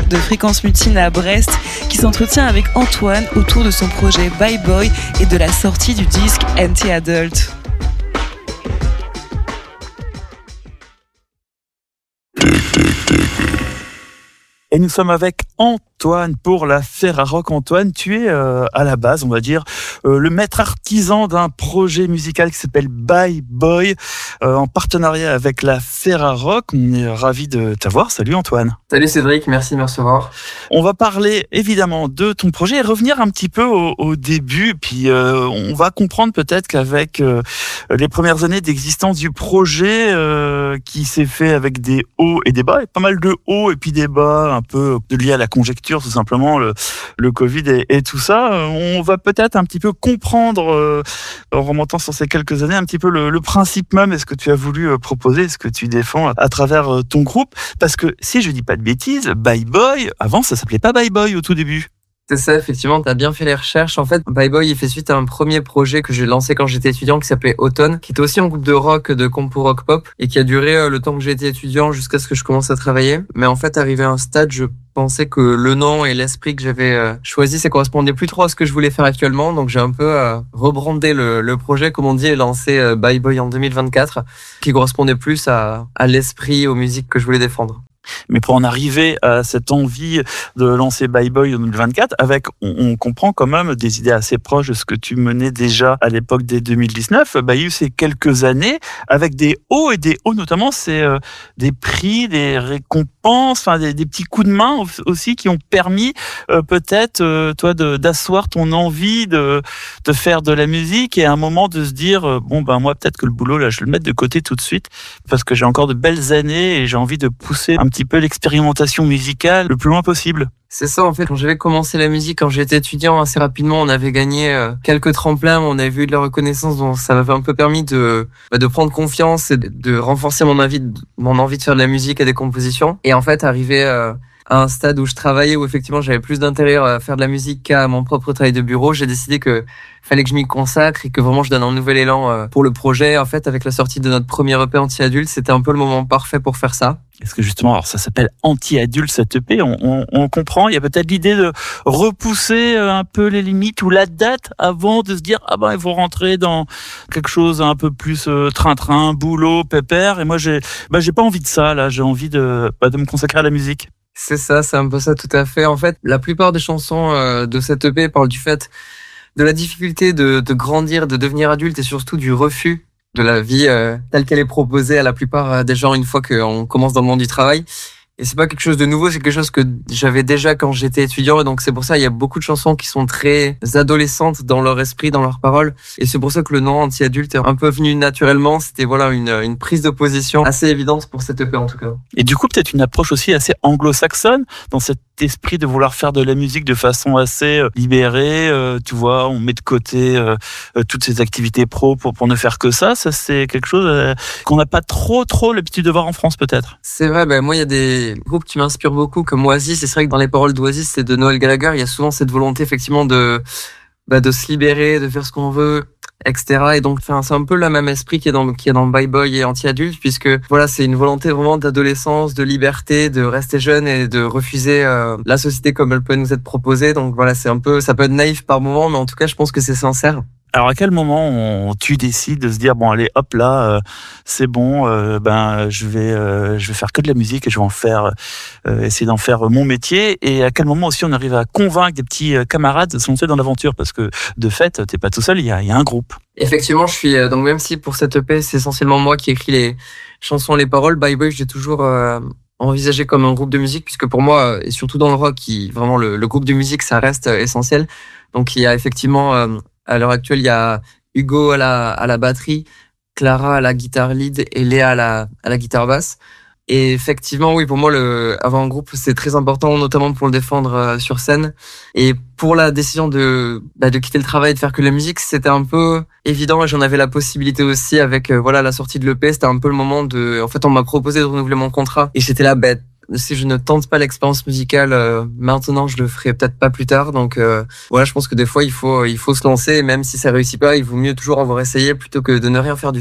de Fréquence Mutine à Brest qui s'entretient avec Antoine autour de son projet Bye Boy et de la sortie du disque Anti-Adult. Et nous sommes avec Antoine pour la Ferrarock. Antoine, tu es à la base, on va dire, le maître artisan d'un projet musical qui s'appelle Bye Boy, en partenariat avec la Ferrarock. On est ravis de t'avoir. Salut Antoine. Salut Cédric, merci de me recevoir. On va parler évidemment de ton projet et revenir un petit peu au début. Puis on va comprendre peut-être qu'avec les premières années d'existence du projet qui s'est fait avec des hauts et des bas, et pas mal de hauts et puis des bas, un peu liés à la conjecture, tout simplement, le Covid et tout ça. On va peut-être un petit peu comprendre, en remontant sur ces quelques années, un petit peu le principe même et ce que tu as voulu proposer, ce que tu défends à travers ton groupe. Parce que si je dis pas de bêtises, Bye Boy, avant ça s'appelait pas Bye Boy au tout début. C'est ça, effectivement, t'as bien fait les recherches. En fait, Bye Boy, il fait suite à un premier projet que j'ai lancé quand j'étais étudiant qui s'appelait Automne, qui était aussi un groupe de rock, de compo rock pop, et qui a duré le temps que j'étais étudiant jusqu'à ce que je commence à travailler. Mais en fait, arrivé à un stade, je pensais que le nom et l'esprit que j'avais choisi, ça correspondait plus trop à ce que je voulais faire actuellement. Donc j'ai un peu rebrandé le projet, comme on dit, et lancé Bye Boy en 2024, qui correspondait plus à l'esprit, aux musiques que je voulais défendre. Mais pour en arriver à cette envie de lancer Bye Boy en 2024, on comprend quand même des idées assez proches de ce que tu menais déjà à l'époque dès 2019. Il y a eu ces quelques années avec des hauts et des hauts, notamment c'est des prix, des récompenses, enfin des petits coups de main aussi qui ont permis peut-être toi d'asseoir ton envie de faire de la musique et à un moment de se dire moi peut-être que le boulot là je vais le mettre de côté tout de suite parce que j'ai encore de belles années et j'ai envie de pousser un petit peu l'expérimentation musicale le plus loin possible. C'est ça, en fait, quand j'avais commencé la musique, quand j'étais étudiant, assez rapidement, on avait gagné quelques tremplins, on avait eu de la reconnaissance, donc ça m'avait un peu permis de prendre confiance et de renforcer mon envie de faire de la musique et des compositions. Et en fait, arrivé à un stade où je travaillais, où effectivement j'avais plus d'intérêt à faire de la musique qu'à mon propre travail de bureau, j'ai décidé que fallait que je m'y consacre et que vraiment je donne un nouvel élan pour le projet. En fait, avec la sortie de notre premier EP Anti-Adulte, c'était un peu le moment parfait pour faire ça. Est-ce que justement, alors ça s'appelle Anti-Adulte cette EP, on comprend, il y a peut-être l'idée de repousser un peu les limites ou la date avant de se dire il faut rentrer dans quelque chose un peu plus train-train, boulot, pépère. Et moi j'ai pas envie de ça là, j'ai envie de me consacrer à la musique. C'est ça, c'est un peu ça tout à fait. En fait, la plupart des chansons de cette EP parlent du fait de la difficulté de grandir, de devenir adulte et surtout du refus de la vie telle qu'elle est proposée à la plupart des gens une fois qu'on commence dans le monde du travail. Et c'est pas quelque chose de nouveau, c'est quelque chose que j'avais déjà quand j'étais étudiant. Et donc c'est pour ça il y a beaucoup de chansons qui sont très adolescentes dans leur esprit, dans leurs paroles. Et c'est pour ça que le nom Anti-Adulte est un peu venu naturellement. C'était une prise de position assez évidente pour cette EP en tout cas. Et du coup peut-être une approche aussi assez anglo-saxonne dans cet esprit de vouloir faire de la musique de façon assez libérée. Tu vois, on met de côté toutes ces activités pro pour ne faire que ça. Ça c'est quelque chose qu'on n'a pas trop l'habitude de voir en France peut-être. C'est vrai, moi il y a des groupes qui m'inspirent beaucoup comme Oasis, et c'est vrai que dans les paroles d'Oasis et de Noel Gallagher, il y a souvent cette volonté effectivement de se libérer, de faire ce qu'on veut, etc. Et donc c'est un peu le même esprit qui est dans Bye Boy et Anti-Adulte, puisque voilà, c'est une volonté vraiment d'adolescence, de liberté, de rester jeune et de refuser la société comme elle peut nous être proposée. Donc voilà, ça peut être naïf par moment, mais en tout cas je pense que c'est sincère. Alors à quel moment tu décides de se dire allez hop là c'est bon je vais faire que de la musique et je vais en faire essayer d'en faire mon métier, et à quel moment aussi on arrive à convaincre des petits camarades de se lancer dans l'aventure, parce que de fait t'es pas tout seul, il y a un groupe. Effectivement, je suis donc même si pour cette EP c'est essentiellement moi qui écris les chansons, les paroles, Bye Boy j'ai toujours envisagé comme un groupe de musique, puisque pour moi et surtout dans le rock, vraiment le groupe de musique ça reste essentiel. Donc il y a effectivement à l'heure actuelle, il y a Hugo à la batterie, Clara à la guitare lead et Léa à la guitare basse. Et effectivement, oui, pour moi, avoir un groupe, c'est très important, notamment pour le défendre sur scène. Et pour la décision de quitter le travail et de faire que la musique, c'était un peu évident, et j'en avais la possibilité aussi avec la sortie de l'EP. C'était un peu le moment en fait, on m'a proposé de renouveler mon contrat. Et j'étais là, si je ne tente pas l'expérience musicale maintenant, je le ferai peut-être pas plus tard. Donc je pense que des fois il faut se lancer, et même si ça réussit pas, il vaut mieux toujours avoir essayé plutôt que de ne rien faire du tout.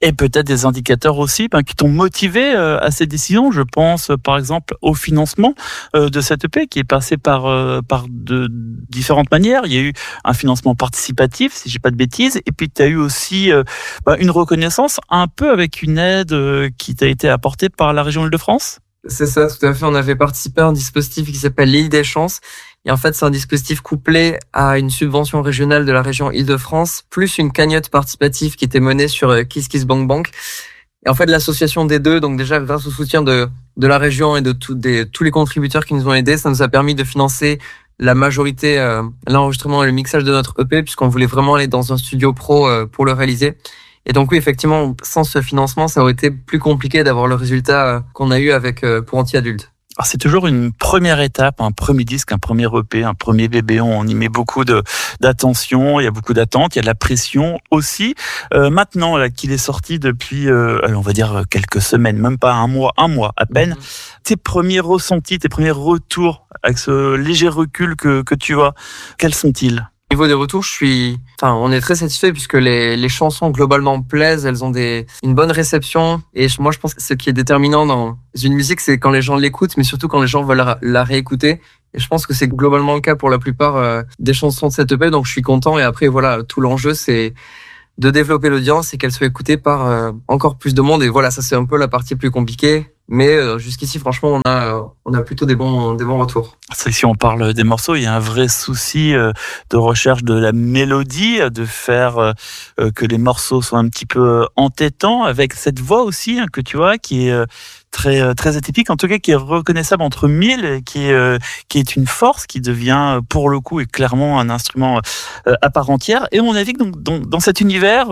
Et peut-être des indicateurs aussi qui t'ont motivé à ces décisions. Je pense par exemple au financement de cette EP qui est passé par de différentes manières. Il y a eu un financement participatif, si j'ai pas de bêtises, et puis tu as eu aussi une reconnaissance un peu avec une aide qui t'a été apportée par la région Île-de-France. C'est ça, tout à fait. On avait participé à un dispositif qui s'appelle l'Île des Chances. Et en fait, c'est un dispositif couplé à une subvention régionale de la région Île-de-France, plus une cagnotte participative qui était menée sur Kiss Kiss Bank Bank. Et en fait, l'association des deux, donc déjà grâce au soutien de la région et de tous les contributeurs qui nous ont aidés, ça nous a permis de financer la majorité, l'enregistrement et le mixage de notre EP, puisqu'on voulait vraiment aller dans un studio pro pour le réaliser. Et donc oui, effectivement, sans ce financement, ça aurait été plus compliqué d'avoir le résultat qu'on a eu avec pour Anti-Adulte. Alors c'est toujours une première étape, un premier disque, un premier EP, un premier bébé. On y met beaucoup d'attention, il y a beaucoup d'attentes, il y a de la pression aussi. Maintenant là, qu'il est sorti depuis, on va dire quelques semaines, même pas un mois à peine. Tes premiers ressentis, tes premiers retours avec ce léger recul que tu as, quels sont-ils ? Au niveau des retours, on est très satisfait puisque les chansons globalement plaisent, elles ont une bonne réception. Et moi, je pense que ce qui est déterminant dans une musique, c'est quand les gens l'écoutent, mais surtout quand les gens veulent la réécouter. Et je pense que c'est globalement le cas pour la plupart des chansons de cette EP. Donc, je suis content. Et après, voilà, tout l'enjeu, c'est de développer l'audience et qu'elle soit écoutée par encore plus de monde. Et voilà, ça, c'est un peu la partie plus compliquée. Mais jusqu'ici, franchement, on a plutôt des bons retours. Si on parle des morceaux, il y a un vrai souci de recherche de la mélodie, de faire que les morceaux soient un petit peu entêtants, avec cette voix aussi que tu vois, qui est très très atypique, en tout cas qui est reconnaissable entre mille, qui est une force, qui devient pour le coup et clairement un instrument à part entière. Et on navigue donc dans cet univers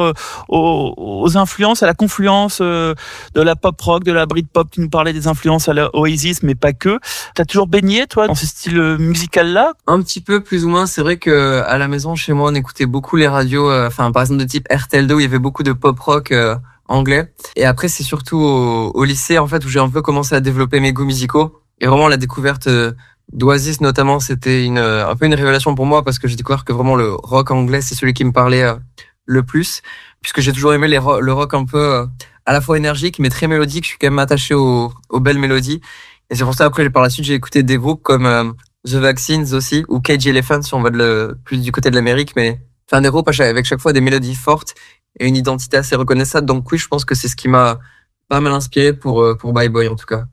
aux influences, à la confluence de la pop rock, de la Britpop. Tu nous parlais des influences à la Oasis, mais pas que. T'as toujours baigné toi dans ce style musical-là ? Un petit peu plus ou moins. C'est vrai que à la maison chez moi, on écoutait beaucoup les radios, par exemple de type RTL2 où il y avait beaucoup de pop rock anglais. Et après, c'est surtout au lycée, en fait, où j'ai un peu commencé à développer mes goûts musicaux. Et vraiment, la découverte d'Oasis, notamment, c'était un peu une révélation pour moi parce que j'ai découvert que vraiment le rock anglais, c'est celui qui me parlait le plus. Puisque j'ai toujours aimé le rock un peu à la fois énergique, mais très mélodique. Je suis quand même attaché aux belles mélodies. Et c'est pour ça, après, par la suite, j'ai écouté des groupes comme The Vaccines aussi, ou Cage Elephant, si on va plus du côté de l'Amérique, mais des groupes avec chaque fois des mélodies fortes et une identité assez reconnaissable. Donc oui, je pense que c'est ce qui m'a pas mal inspiré pour Bye Boy en tout cas.